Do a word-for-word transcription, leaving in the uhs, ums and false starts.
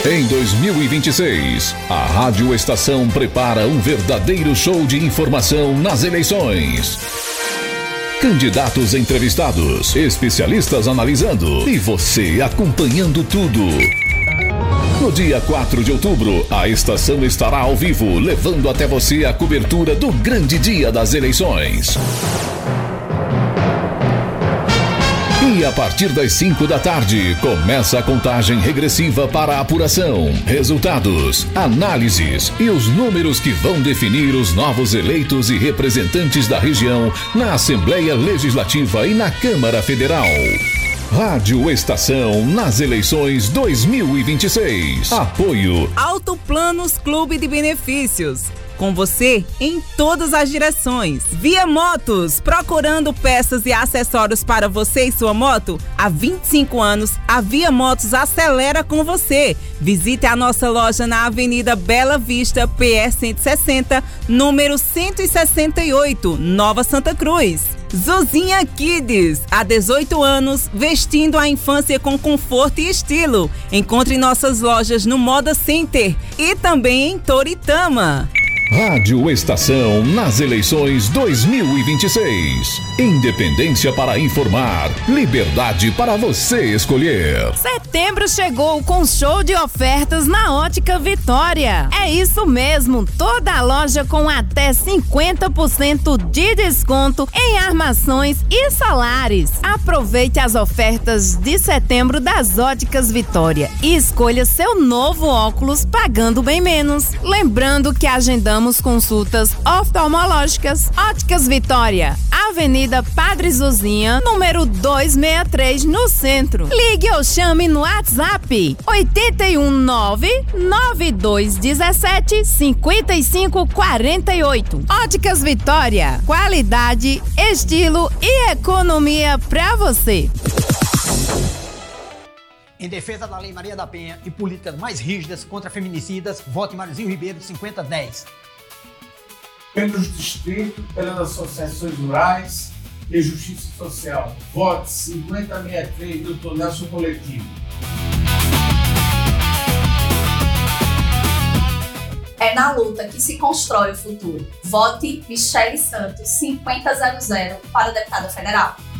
Em dois mil e vinte e seis, a Rádio Estação prepara um verdadeiro show de informação nas eleições. Candidatos entrevistados, especialistas analisando e você acompanhando tudo. No dia quatro de outubro, a estação estará ao vivo, levando até você a cobertura do grande dia das eleições. E a partir das cinco da tarde, começa a contagem regressiva para a apuração, resultados, análises e os números que vão definir os novos eleitos e representantes da região na Assembleia Legislativa e na Câmara Federal. Rádio Estação nas eleições dois mil e vinte e seis. Apoio Auto Planos Clube de Benefícios. Com você em todas as direções. Via Motos, procurando peças e acessórios para você e sua moto? Há vinte e cinco anos, a Via Motos acelera com você. Visite a nossa loja na Avenida Bela Vista, P E cento e sessenta, número cento e sessenta e oito, Nova Santa Cruz. Zuzinha Kids, há dezoito anos, vestindo a infância com conforto e estilo. Encontre nossas lojas no Moda Center e também em Toritama. Rádio Estação nas eleições dois mil e vinte e seis. Independência para informar, liberdade para você escolher. Setembro chegou com show de ofertas na Ótica Vitória. É isso mesmo, toda a loja com até cinquenta por cento de desconto em armações e solares. Aproveite as ofertas de setembro das Óticas Vitória e escolha seu novo óculos pagando bem menos. Lembrando que agendamos consultas oftalmológicas. Óticas Vitória, Avenida Padre Zuzinha, número duzentos e sessenta e três, no centro. Ligue ou chame no WhatsApp oito um nove, nove dois um sete, cinco cinco quatro oito. Óticas Vitória, qualidade, estilo e economia pra você. Em defesa da Lei Maria da Penha e políticas mais rígidas contra feminicidas, vote Mariozinho Ribeiro cinquenta dez. Pelos distritos, pelas associações rurais e justiça social. Vote cinquenta sessenta e três, doutor Nelson Coletivo. É na luta que se constrói o futuro. Vote Michele Santos, cinquenta zero zero, para deputada federal.